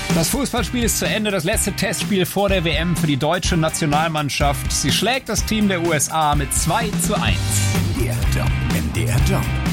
Das Fußballspiel ist zu Ende, das letzte Testspiel vor der WM für die deutsche Nationalmannschaft. Sie schlägt das Team der USA mit 2:1. MDR Job.